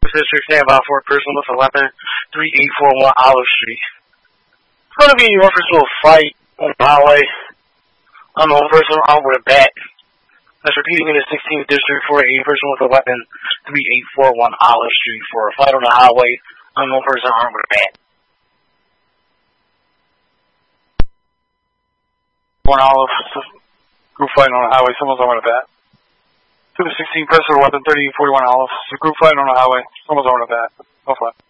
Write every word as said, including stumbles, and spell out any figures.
District, stand by for a person with a weapon, three eight four one Olive Street. It's going to be in reference to a fight on the highway. Unknown person armed with a bat. That's repeating in the sixteenth District for a person with a weapon, three eight four one Olive Street, for a fight on the highway. Unknown person armed with a bat. One Olive, group fighting on the highway, someone's armed with a bat. To the sixteenth person with a weapon, thirty-eight forty-one Olive, it's a group fighting on the highway, someone's armed with a bat. No flat.